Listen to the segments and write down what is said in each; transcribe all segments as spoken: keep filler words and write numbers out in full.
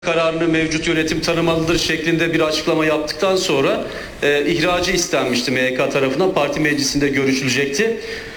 kararını mevcut yönetim tanımalıdır şeklinde bir açıklama yaptıktan sonra e, ihracı istenmişti M Y K tarafından. Parti meclisinde görüşülecekti.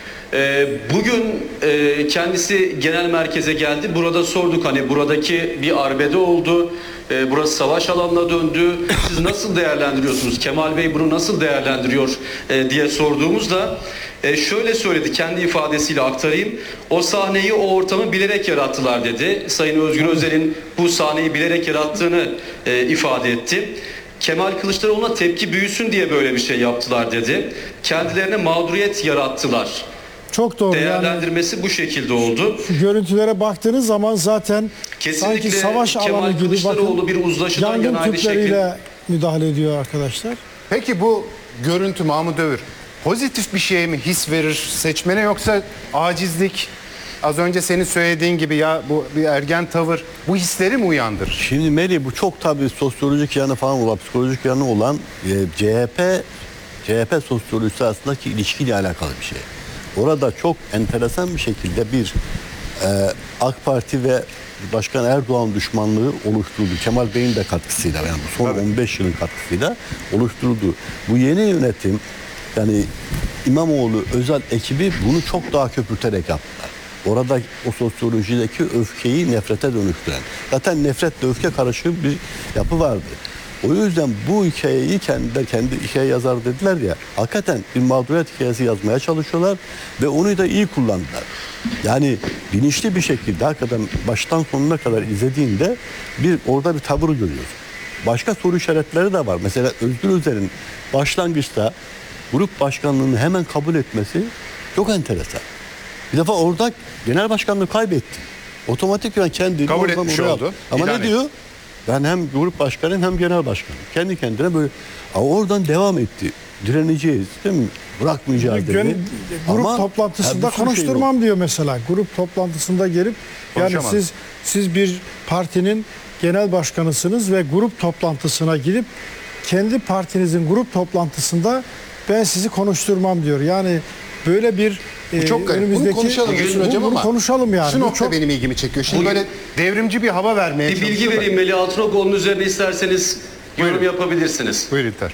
E, bugün e, kendisi genel merkeze geldi. Burada sorduk, hani buradaki bir arbede oldu. E, burası savaş alanına döndü. Siz nasıl değerlendiriyorsunuz? Kemal Bey bunu nasıl değerlendiriyor e, diye sorduğumuzda e, şöyle söyledi, kendi ifadesiyle aktarayım. O sahneyi, o ortamı bilerek yarattılar dedi. Sayın Özgür Özel'in bu sahneyi bilerek yarattığını e, ifade etti. Kemal Kılıçdaroğlu'na tepki büyüsün diye böyle bir şey yaptılar dedi. Kendilerine mağduriyet yarattılar. Çok doğru. Değerlendirmesi yani bu şekilde oldu. Şu görüntülere baktığınız zaman zaten kesinlikle sanki savaş Kemal alanı gibi, Kılıçdaroğlu bakın, bir uzlaşıdan yangın yanaydı tüpleriyle şeklinde müdahale ediyor arkadaşlar. Peki bu görüntü Mahmut Övür pozitif bir şey mi his verir seçmene, yoksa acizlik, az önce senin söylediğin gibi ya bu bir ergen tavır, bu hisleri mi uyandırır? Şimdi Melih, bu çok tabii sosyolojik yanı falan olan, psikolojik yanı olan e, C H P C H P sosyolojisi arasındaki ilişkiyle alakalı bir şey. Orada çok enteresan bir şekilde bir e, AK Parti ve Başkan Erdoğan düşmanlığı oluşturuldu. Kemal Bey'in de katkısıyla, yani bu son Tabii. on beş yılın katkısıyla oluşturuldu. Bu yeni yönetim, yani İmamoğlu özel ekibi bunu çok daha köpürterek yaptılar. Orada o sosyolojideki öfkeyi nefrete dönüştüren, zaten nefretle öfke karışık bir yapı vardı. O yüzden bu hikayeyi kendiler kendi hikaye yazar dediler ya, hakikaten bir mağduriyet hikayesi yazmaya çalışıyorlar ve onu da iyi kullandılar. Yani bilinçli bir şekilde hakikaten baştan sonuna kadar izlediğinde bir orada bir tavır görüyoruz. Başka soru işaretleri de var. Mesela Özgür Özel'in başlangıçta grup başkanlığını hemen kabul etmesi çok enteresan. Bir defa orada genel başkanlığı kaybetti. Otomatik yani kendi Kabul etmiş oldu. Ama İlan ne diyor? Ben hem grup başkanıyım hem genel başkanım. Kendi kendine böyle. Ama oradan devam etti. Direneceğiz, değil mi? Bırakmayacağız dedi. Gön- grup Ama toplantısında ya bir sürü şey konuşturmam diyor mesela. Grup toplantısında gelip, yani Konuşamaz. siz siz bir partinin genel başkanısınız ve grup toplantısına gidip kendi partinizin grup toplantısında ben sizi konuşturmam diyor. Yani böyle bir Bu çok garip. Bunu konuşalım Gülsün Bu- Hocam bunu ama konuşalım yani. şu Bu nokta çok- benim ilgimi çekiyor. Şimdi Bugün- böyle devrimci bir hava vermeye bir bilgi çalışıyorlar. vereyim Melih Altınok, onun üzerine isterseniz yorum Buyurun. yapabilirsiniz. Buyur İlter.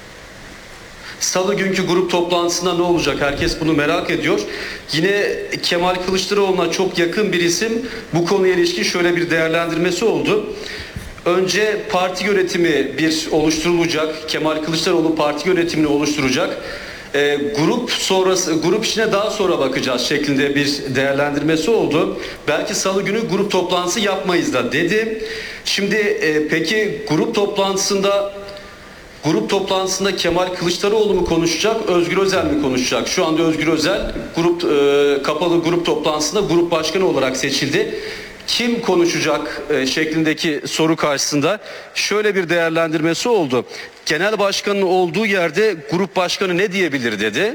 Salı günkü grup toplantısında ne olacak? Herkes bunu merak ediyor. Yine Kemal Kılıçdaroğlu'na çok yakın bir isim bu konuya ilişkin şöyle bir değerlendirmesi oldu. Önce parti yönetimi bir oluşturulacak. Kemal Kılıçdaroğlu parti yönetimini oluşturacak. E, grup sonrası, grup işine daha sonra bakacağız şeklinde bir değerlendirmesi oldu. Belki salı günü grup toplantısı yapmayız da dedi. Şimdi e, peki grup toplantısında Grup toplantısında Kemal Kılıçdaroğlu mu konuşacak, Özgür Özel mi konuşacak? Şu anda Özgür Özel grup e, kapalı grup toplantısında grup başkanı olarak seçildi. Kim konuşacak e, şeklindeki soru karşısında şöyle bir değerlendirmesi oldu. Genel başkanın olduğu yerde grup başkanı ne diyebilir dedi.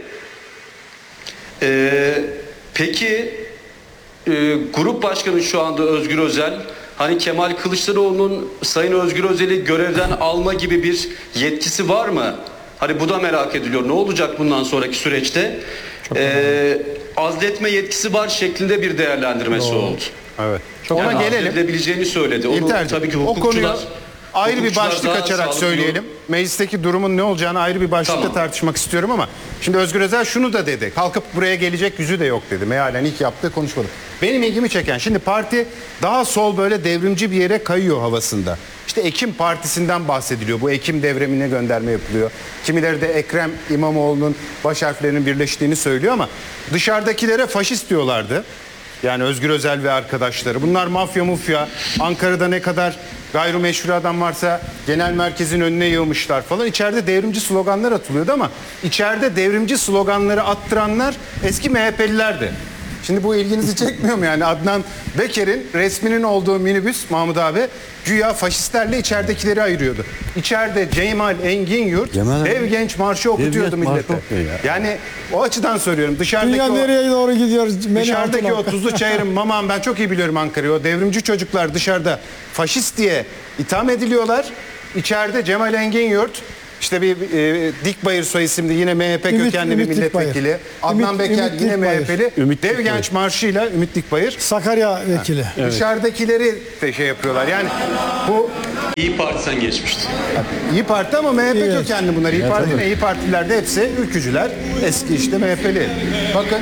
E, peki e, grup başkanı şu anda Özgür Özel. Hani Kemal Kılıçdaroğlu'nun Sayın Özgür Özel'i görevden alma gibi bir yetkisi var mı? Hani bu da merak ediliyor. Ne olacak bundan sonraki süreçte? Ee, azletme yetkisi var şeklinde bir değerlendirmesi Doğru. oldu. Evet. Ona Yani gelelim. azledilebileceğini söyledi. Onu İlter'cim, tabii ki o konuyu hukukçular ayrı bir hukukçular başlık daha açarak sağlıklı- söyleyelim. Meclisteki durumun ne olacağını ayrı bir başlıkta Tamam. tartışmak istiyorum ama şimdi Özgür Özel şunu da dedi. Kalkıp buraya gelecek yüzü de yok dedi. Mealen ilk yaptığı konuşmada. Benim ilgimi çeken, şimdi parti daha sol, böyle devrimci bir yere kayıyor havasında. İşte Ekim Partisi'nden bahsediliyor. Bu Ekim devrimine gönderme yapılıyor. Kimileri de Ekrem İmamoğlu'nun baş harflerinin birleştiğini söylüyor ama dışarıdakilere faşist diyorlardı. Yani Özgür Özel ve arkadaşları. Bunlar mafya mufya. Ankara'da ne kadar gayrimeşru adam varsa genel merkezin önüne yığmışlar falan. İçeride devrimci sloganlar atılıyordu ama içeride devrimci sloganları attıranlar eski M H P'lilerdi. Şimdi bu ilginizi çekmiyor mu yani? Adnan Beker'in resminin olduğu minibüs, Mahmut abi, güya faşistlerle içeridekileri ayırıyordu. İçeride Cemal Engin Yurt Cemal- Dev Genç Marşı okutuyordu Genç Marşı millete. okuyor ya. Yani o açıdan söylüyorum. Dışarıdaki Dünya o... nereye doğru gidiyor? Melih Dışarıdaki Altınok. o Tuzlu Çayır'ın mamam, ben çok iyi biliyorum Ankara'yı. O devrimci çocuklar dışarıda faşist diye itham ediliyorlar. İçeride Cemal Engin Yurt İşte bir e, Dikbayır soy isimli yine M H P Ümit- kökenli bir Ümit milletvekili. Dikbayır. Adnan Ümit- Beker Ümit yine Dikbayır. M H P'li. Ümit Dev Dikbayır. Genç Marşı'yla Ümit Dikbayır. Sakarya vekili. Dışarıdakileri de şey yapıyorlar. Yani bu İyi Parti'den geçmişti. İyi Parti ama M H P Evet. kökenli bunlar. İyi Parti ne? İyi Partililer de hepsi ülkücüler. Eski işte M H P'li. Bakın.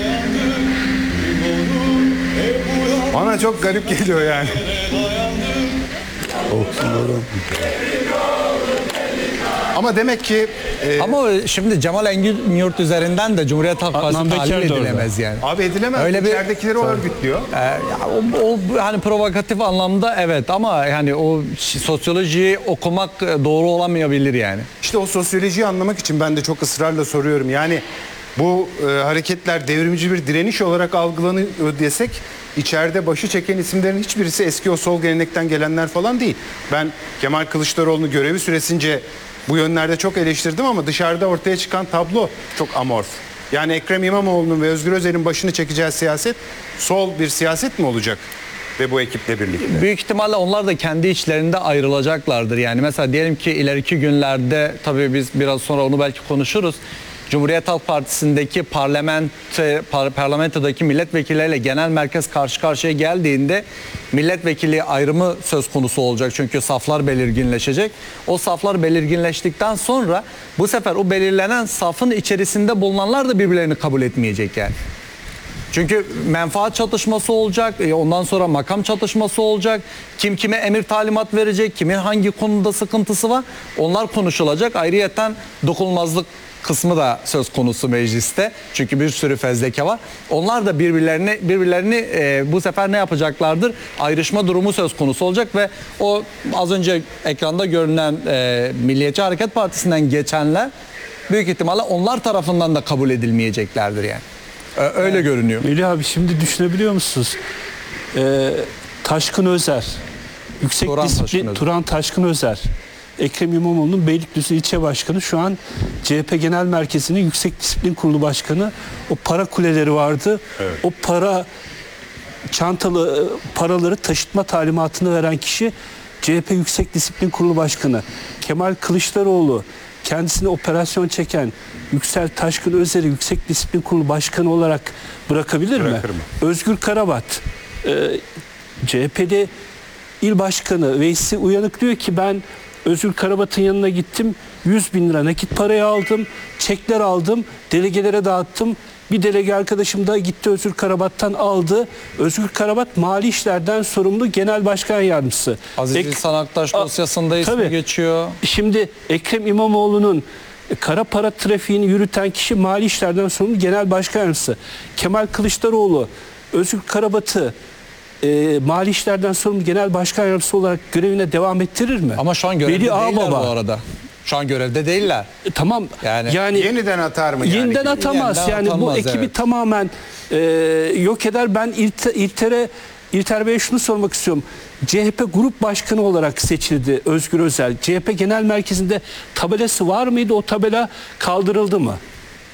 Bana çok garip geliyor yani. Oksijen. Ama demek ki e, Ama o şimdi Cemal Engin Yurt üzerinden de Cumhuriyet Halk Partisi Adnan tahlil Beker de orada. edilemez yani. abi edilemez. Öyle bir- İçeridekileri o örgütlüyor. Ee, ya o, o hani provokatif anlamda evet ama yani o ş- sosyolojiyi okumak e, doğru olamayabilir yani. İşte o sosyolojiyi anlamak için ben de çok ısrarla soruyorum. Yani bu e, hareketler devrimci bir direniş olarak algılanıyor desek içeride başı çeken isimlerin hiçbirisi eski o sol gelenekten gelenler falan değil. Ben Kemal Kılıçdaroğlu'nu görevi süresince bu yönlerde çok eleştirdim ama dışarıda ortaya çıkan tablo çok amorf. Yani Ekrem İmamoğlu'nun ve Özgür Özel'in başını çekeceği siyaset sol bir siyaset mi olacak? Ve bu ekiple birlikte. Büyük ihtimalle onlar da kendi içlerinde ayrılacaklardır. Yani mesela diyelim ki ileriki günlerde tabii biz biraz sonra onu belki konuşuruz. Cumhuriyet Halk Partisi'ndeki parlamento, par- parlamentodaki milletvekilleriyle genel merkez karşı karşıya geldiğinde milletvekili ayrımı söz konusu olacak. Çünkü saflar belirginleşecek. O saflar belirginleştikten sonra bu sefer o belirlenen safın içerisinde bulunanlar da birbirlerini kabul etmeyecek yani. Çünkü menfaat çatışması olacak, e, ondan sonra makam çatışması olacak. Kim kime emir talimat verecek, kimin hangi konuda sıkıntısı var onlar konuşulacak. Ayrıyeten dokunulmazlık kısmı da söz konusu mecliste. Çünkü bir sürü fezleke var. Onlar da birbirlerini birbirlerini e, bu sefer ne yapacaklardır? Ayrışma durumu söz konusu olacak ve o az önce ekranda görünen e, Milliyetçi Hareket Partisi'nden geçenler büyük ihtimalle onlar tarafından da kabul edilmeyeceklerdir yani. Ö- Öyle görünüyor. Melih abi şimdi düşünebiliyor musunuz? Ee, Taşkın Özer, Yüksek Turan Disiplin, Taşkın Özer. Turan Taşkın Özer, Ekrem İmamoğlu'nun Beylikdüzü ilçe başkanı, şu an C H P Genel Merkezi'nin Yüksek Disiplin Kurulu Başkanı. O para kuleleri vardı. O para çantalı e, paraları taşıtma talimatını veren kişi C H P Yüksek Disiplin Kurulu Başkanı. Kemal Kılıçdaroğlu kendisine operasyon çeken Yüksel Taşkın Özer'i Yüksek Disiplin Kurulu Başkanı olarak bırakabilir mi? Bırakır mı? Özgür Karabat e, C H P'de il başkanı Veysi Uyanık diyor ki ben Özgür Karabat'ın yanına gittim, yüz bin lira nakit parayı aldım, çekler aldım, delegelere dağıttım. Bir delege arkadaşım da gitti Özgür Karabat'tan aldı. Özgür Karabat mali işlerden sorumlu genel başkan yardımcısı. Aziz Ek- İhsan Aktaş A- dosyasında ismi Tabii. geçiyor. Şimdi Ekrem İmamoğlu'nun kara para trafiğini yürüten kişi mali işlerden sorumlu genel başkan yardımcısı. Kemal Kılıçdaroğlu Özgür Karabat'ı e, mali işlerden sorumlu genel başkan yardımcısı olarak görevine devam ettirir mi? Ama şu an görevde Veli değiller bu Ağbaba. arada. Şu an görevde değiller. E, tamam. Yani- Yani, Yeniden atar mı yani? yeniden atamaz. Yeniden yani bu atanmaz, ekibi evet. tamamen e, yok eder. Ben İlter, İlter'e İlter Bey'e şunu sormak istiyorum. C H P Grup Başkanı olarak seçildi Özgür Özel. C H P Genel Merkezi'nde tabelası var mıydı? O tabela kaldırıldı mı?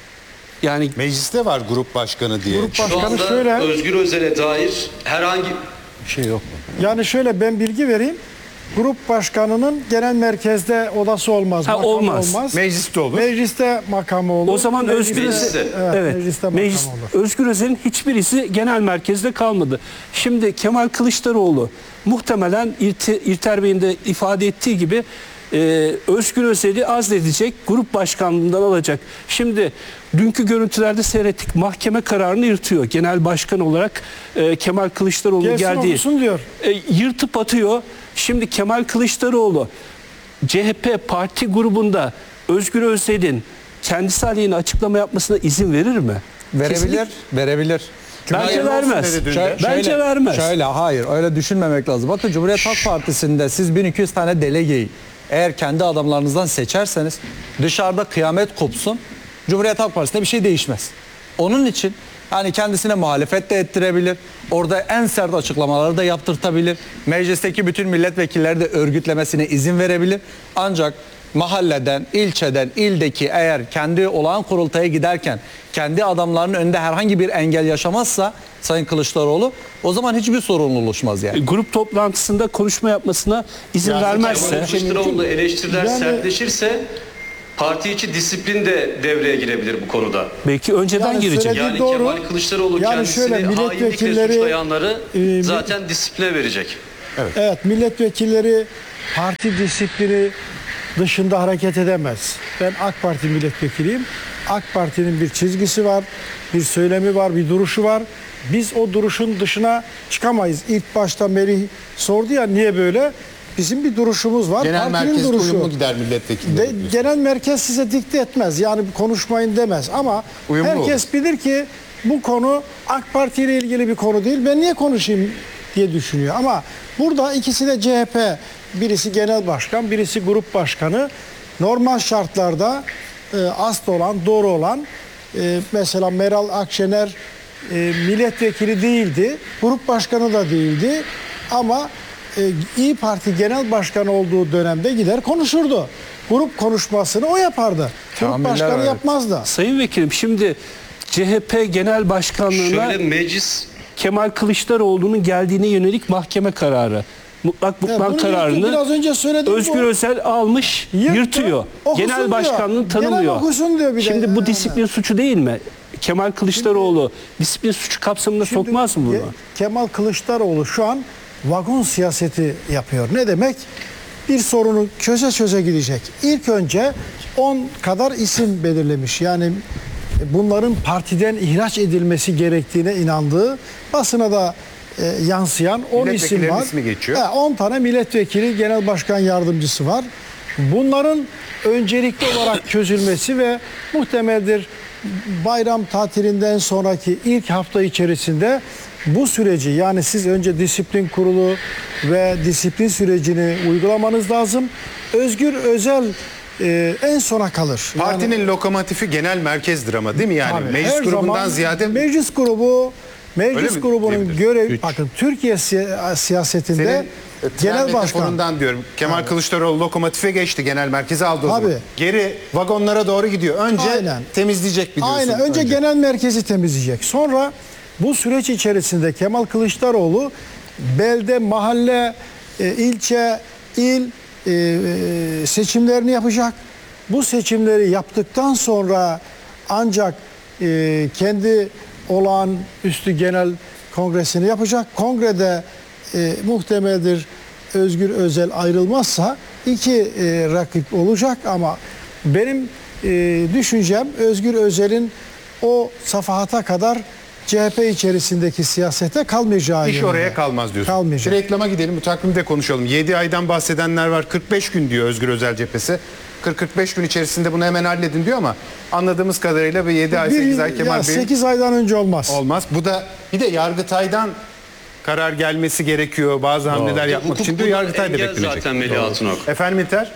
Yani Mecliste var grup başkanı diye. Grup Şu başkanı anda şöyle, Özgür Özel'e dair herhangi Bir şey yok. yani şöyle ben bilgi vereyim. Grup başkanının genel merkezde odası olmaz. Ha, makamı olmaz. olmaz. Mecliste olur. Mecliste makamı olur. o zaman Özgür Mecliste. Özel, Evet, evet, mecliste makamı meclis, olur. Özgür Özel'in hiçbirisi genel merkezde kalmadı. Şimdi Kemal Kılıçdaroğlu muhtemelen İlter, İlter Bey'in de ifade ettiği gibi e, Özgür Özel'i azledecek, grup başkanlığından alacak. Şimdi dünkü görüntülerde seyrettik, mahkeme kararını yırtıyor. Genel başkan olarak e, Kemal Kılıçdaroğlu'nun Gelsin geldiği. okusun diyor. E, yırtıp atıyor. Şimdi Kemal Kılıçdaroğlu C H P parti grubunda Özgür Özel'in kendisi aleyhine açıklama yapmasına izin verir mi? Verebilir, Kesinlikle. verebilir. Bence Hayırlı olsun vermez. dedi dün de. Şö- Bence şöyle- vermez. Şöyle hayır öyle düşünmemek lazım. Bakın Cumhuriyet Halk Partisi'nde siz bin iki yüz tane delegeyi eğer kendi adamlarınızdan seçerseniz dışarıda kıyamet kopsun. Cumhuriyet Halk Partisi'nde bir şey değişmez. Onun için hani kendisine muhalefet de ettirebilir. Orada en sert açıklamaları da yaptırtabilir. Meclisteki bütün milletvekilleri de örgütlemesine izin verebilir. Ancak mahalleden, ilçeden, ildeki eğer kendi olağan kurultaya giderken kendi adamlarının önünde herhangi bir engel yaşamazsa Sayın Kılıçdaroğlu o zaman hiçbir sorun oluşmaz yani. Grup toplantısında konuşma yapmasına izin Ya, vermezse Kemal Kılıçdaroğlu eleştiriler Yani- sertleşirse Parti içi disiplin de devreye girebilir bu konuda. Belki önceden Yani girecek. söylediği Yani doğru. Kemal Kılıçdaroğlu Yani kendisini şöyle, hainlikle milletvekilleri, suçlayanları e, zaten disipline verecek. Evet, milletvekilleri parti disiplini dışında hareket edemez. Ben AK Parti milletvekiliyim. AK Parti'nin bir çizgisi var, bir söylemi var, bir duruşu var. Biz o duruşun dışına çıkamayız. İlk başta Melih sordu ya niye böyle? Bizim bir duruşumuz var. Genel Partinin merkezde duruşu. uyumlu gider milletvekilleri. De, genel merkez size dikte etmez. Yani konuşmayın demez. Ama Uyumlu herkes bilir ki bu konu AK Parti ile ilgili bir konu değil. Ben niye konuşayım diye düşünüyor. Ama burada ikisi de C H P. Birisi genel başkan, birisi grup başkanı. Normal şartlarda e, asıl olan, doğru olan e, mesela Meral Akşener e, milletvekili değildi. Grup başkanı da değildi. Ama e, İyi Parti genel başkanı olduğu dönemde gider konuşurdu. Grup konuşmasını o yapardı. Grup Kamiller, başkanı evet. yapmazdı. Sayın Vekilim, şimdi C H P Genel Başkanlığı'na Şöyle meclis Kemal Kılıçdaroğlu'nun geldiğine yönelik mahkeme kararı. Mutlak Ya butlan bunu kararını yırttı, biraz önce söyledim Özgür bu. Özel almış, Yırttı, yırtıyor. okusun Genel diyor. başkanlığını Genel tanımıyor. okusun diyor bir de. Şimdi bu Yani. disiplin suçu değil mi? Kemal Kılıçdaroğlu disiplin suçu kapsamına Şimdi sokmaz mı bunu? Ke- Kemal Kılıçdaroğlu şu an vagon siyaseti yapıyor. Ne demek? Bir sorunu çöze çöze gidecek. İlk önce on kadar isim belirlemiş. Yani bunların partiden ihraç edilmesi gerektiğine inandığı, basına da e, yansıyan on isim Milletvekillerinin var. ismi geçiyor. He, on tane milletvekili, genel başkan yardımcısı var. Bunların öncelikli olarak çözülmesi ve muhtemeldir bayram tatilinden sonraki ilk hafta içerisinde bu süreci, yani siz önce disiplin kurulu ve disiplin sürecini uygulamanız lazım. Özgür Özel e, en sona kalır. Partinin Yani, lokomotifi genel merkezdir ama değil mi yani? tabii, Meclis her grubundan zaman ziyade meclis grubu Öyle meclis mi grubunun diyebiliriz? görevi, bakın Türkiye siya- siyasetinde senin genel başkan. metaforundan diyorum. Kemal Kılıçdaroğlu lokomotife geçti, genel merkeze aldı o zaman. Tabii. Geri vagonlara doğru gidiyor. Önce Aynen. temizleyecek biliyorsun. Aynen. Önce, genel merkezi temizleyecek. Sonra bu süreç içerisinde Kemal Kılıçdaroğlu belde, mahalle, e, ilçe, il e, e, seçimlerini yapacak. Bu seçimleri yaptıktan sonra ancak e, kendi olağanüstü genel kongresini yapacak. Kongrede e, muhtemeldir Özgür Özel ayrılmazsa iki e, rakip olacak ama benim e, düşüncem Özgür Özel'in o safahata kadar C H P içerisindeki siyasete kalmayacağı İş yönünde. oraya kalmaz diyorsun. Kalmayacak. Bir reklama gidelim, bu takvimi de konuşalım. yedi aydan bahsedenler var. kırk beş gün diyor Özgür Özel cephesi. kırk kırk beş gün içerisinde bunu hemen halledin diyor ama anladığımız kadarıyla bir yedi ay, sekiz ay Kemal ya Bey'in sekiz aydan önce olmaz. olmaz. Bu da bir de Yargıtay'dan karar gelmesi gerekiyor. Bazı hamleler yapmak Hukuk için diyor. buna Yargıtay da engel beklenecek. zaten Melih Altınok. Efendim İlter?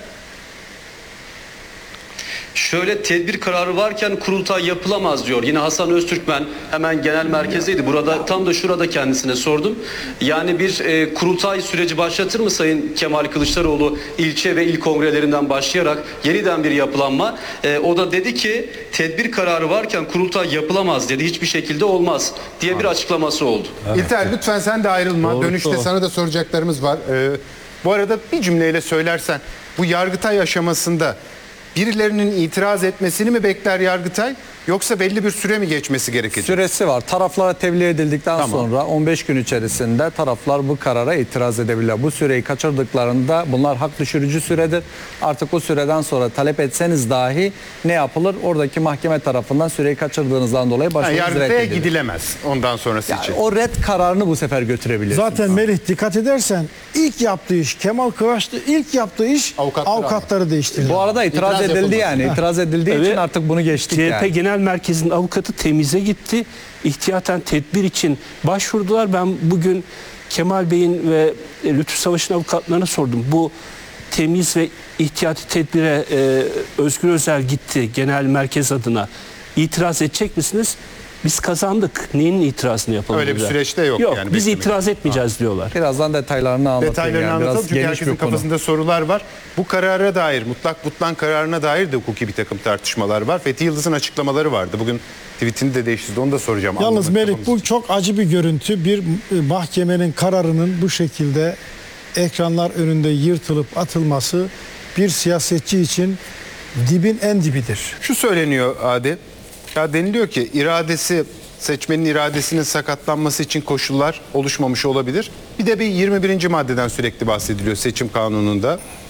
Şöyle tedbir kararı varken kurultay yapılamaz diyor. Yine Hasan Öztürkmen hemen genel merkezdeydi. Burada tam da şurada kendisine sordum. Yani bir e, kurultay süreci başlatır mı Sayın Kemal Kılıçdaroğlu ilçe ve il kongrelerinden başlayarak yeniden bir yapılanma? E, o da dedi ki tedbir kararı varken kurultay yapılamaz dedi. Hiçbir şekilde olmaz diye bir açıklaması oldu. İlter lütfen sen de ayrılma. Doğru, Dönüşte doğru. sana da soracaklarımız var. Ee, bu arada bir cümleyle söylersen bu Yargıtay aşamasında birilerinin itiraz etmesini mi bekler Yargıtay yoksa belli bir süre mi geçmesi gerekecek? Süresi var. Taraflara tebliğ edildikten Tamam. sonra on beş gün içerisinde taraflar bu karara itiraz edebilirler. Bu süreyi kaçırdıklarında bunlar hak düşürücü süredir. Artık bu süreden sonra talep etseniz dahi ne yapılır? Oradaki mahkeme tarafından süreyi kaçırdığınızdan dolayı Ha, başvurunuz Yargıtay'a reddedilir. gidilemez ondan sonrası Yani için. o red kararını bu sefer götürebilirsiniz. Zaten Melih dikkat edersen ilk yaptığı iş Kemal Kıvaçlı ilk yaptığı iş Avukatları avukatları değiştirdi. Bu arada itiraz, İtiraz edildi yapılması. yani. İtiraz edildiği Evet. için artık bunu geçtik C H P yani. Genel Merkezi'nin avukatı temize gitti. İhtiyaten tedbir için başvurdular. Ben bugün Kemal Bey'in ve Lütfü Savaş'ın avukatlarına sordum. Bu temiz ve ihtiyati tedbire e, Özgür Özel gitti genel merkez adına. İtiraz edecek misiniz? Biz kazandık. Neyin itirazını yapalım? Öyle bir burada? süreçte yok Yok, yani biz beklemek. itiraz etmeyeceğiz diyorlar. Birazdan detaylarını anlatayım. Detaylarını yani. anlatalım Biraz çünkü geniş herkesin bir konu. kafasında sorular var. Bu karara dair, mutlak butlan kararına dair de hukuki bir takım tartışmalar var. Fethi Yıldız'ın açıklamaları vardı. Bugün tweetini de değiştirdi. Onu da soracağım. Yalnız Anlamak Melih kafamız bu için. çok acı bir görüntü. Bir e, mahkemenin kararının bu şekilde ekranlar önünde yırtılıp atılması bir siyasetçi için dibin en dibidir. Şu söyleniyor Adil. Ya deniliyor ki iradesi, seçmenin iradesinin sakatlanması için koşullar oluşmamış olabilir. Bir de bir yirmi birinci maddeden sürekli bahsediliyor seçim kanununda.